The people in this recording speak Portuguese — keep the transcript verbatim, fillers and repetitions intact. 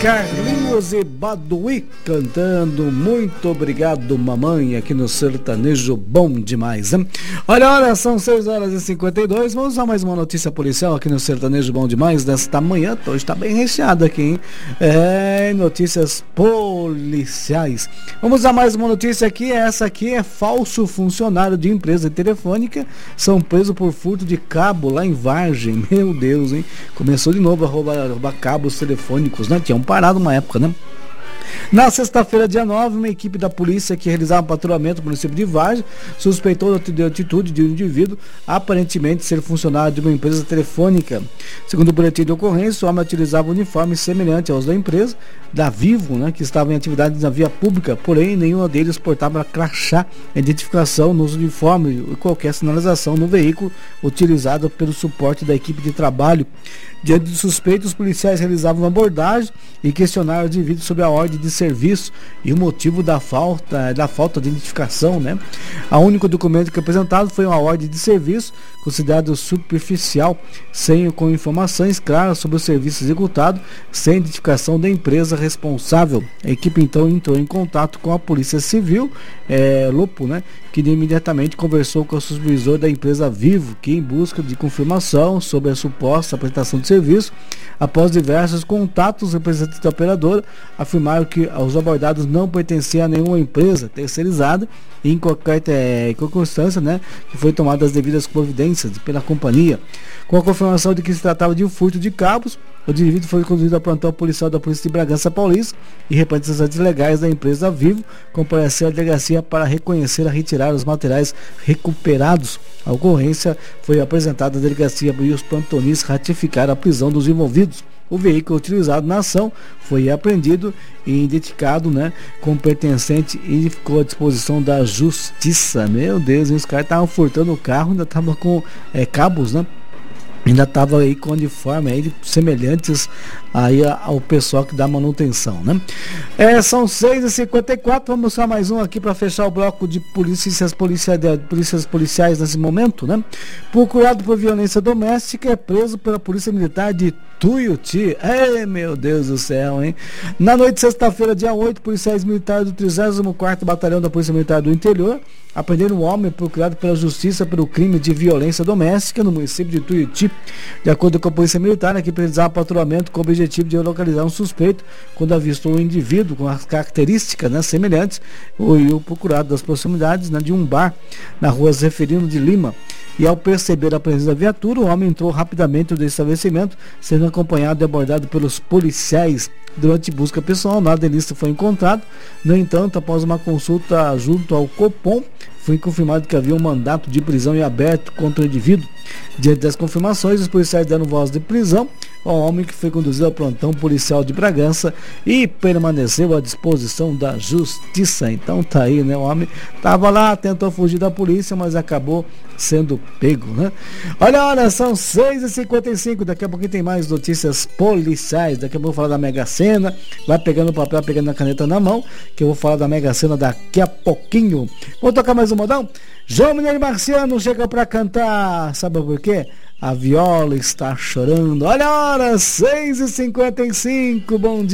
Carlinhos e Baduí cantando Muito Obrigado Mamãe aqui no Sertanejo Bom Demais, hein? Olha, olha, são seis horas e cinquenta e dois. Vamos a mais uma notícia policial aqui no Sertanejo Bom Demais desta manhã. Hoje está bem recheado aqui, hein? É, notícias policiais. Vamos a mais uma notícia aqui. Essa aqui é falso funcionário de empresa telefônica são presos por furto de cabo lá em Vargem. Meu Deus, hein? Começou de novo a roubar, a roubar cabos telefônicos, né? Tinham parado uma época, né? Na sexta-feira, dia nove, uma equipe da polícia que realizava um patrulhamento no município de Vargem suspeitou da atitude de um indivíduo aparentemente ser funcionário de uma empresa telefônica. Segundo o boletim de ocorrência, o homem utilizava um uniforme semelhante aos da empresa, da Vivo, né, que estava em atividade na via pública, porém nenhum deles portava crachá, identificação nos uniformes e qualquer sinalização no veículo utilizado pelo suporte da equipe de trabalho. Diante dos suspeitos, os policiais realizavam uma abordagem e questionaram o indivíduo sobre a ordem de serviço e o motivo da falta, da falta de identificação, né? O único documento que apresentado foi uma ordem de serviço, considerado superficial, sem com informações claras sobre o serviço executado, sem identificação da empresa responsável. A equipe então entrou em contato com a Polícia Civil, é, Lupo, né? Que imediatamente conversou com o supervisor da empresa Vivo, que em busca de confirmação sobre a suposta apresentação de serviço, após diversos contatos, os representantes da operadora afirmaram que os abordados não pertenciam a nenhuma empresa terceirizada e em qualquer é, circunstância, né, que foi tomada as devidas providências pela companhia. Com a confirmação de que se tratava de um furto de cabos, o indivíduo foi conduzido ao plantão policial da Polícia de Bragança Paulista e representantes legais da empresa Vivo compareceu à delegacia para reconhecer a retirar os materiais recuperados. A ocorrência foi apresentada à delegacia e os plantonistas ratificaram a prisão dos envolvidos. O veículo utilizado na ação foi apreendido e identificado, né, como pertencente e ficou à disposição da justiça. Meu Deus, hein? Os caras estavam furtando o carro, ainda estavam com é, cabos, né? Ainda estava aí com uniforme aí semelhantes aí ao pessoal que dá manutenção, né? É, são seis e cinquenta e quatro, vamos mostrar mais um aqui para fechar o bloco de polícias, policia, de, polícias policiais nesse momento, né? Procurado por violência doméstica é preso pela Polícia Militar de Tuiuti. Ei, meu Deus do céu, hein? Na noite de sexta-feira, dia oito, policiais militares do trigésimo quarto Batalhão da Polícia Militar do Interior aprenderam um homem procurado pela Justiça pelo crime de violência doméstica no município de Tuiuti. De acordo com a Polícia Militar, a equipe realizava patrulhamento com o objetivo de localizar um suspeito quando avistou um indivíduo com as características, né, semelhantes e o procurado das proximidades, né, de um bar na rua Zeferino de Lima. E ao perceber a presença da viatura, o homem entrou rapidamente no estabelecimento, sendo acompanhado e abordado pelos policiais. Durante busca pessoal, nada ilícito foi encontrado. No entanto, após uma consulta junto ao Copom, foi confirmado que havia um mandato de prisão em aberto contra o indivíduo. Diante das confirmações, os policiais deram voz de prisão ao homem, que foi conduzido ao plantão policial de Bragança e permaneceu à disposição da justiça. Então tá aí, né? O homem tava lá, tentou fugir da polícia, mas acabou sendo pego, né? Olha, olha, são seis e cinquenta e cinco, daqui a pouquinho tem mais notícias policiais. Daqui a pouco eu vou falar da Mega Sena, vai pegando o papel, pegando a caneta na mão, que eu vou falar da Mega Sena daqui a pouquinho. Vou tocar mais um modão? João Mineiro Marciano chega pra cantar, sabe por quê? A viola está chorando. Olha a hora, seis e cinquenta e cinco, bom dia.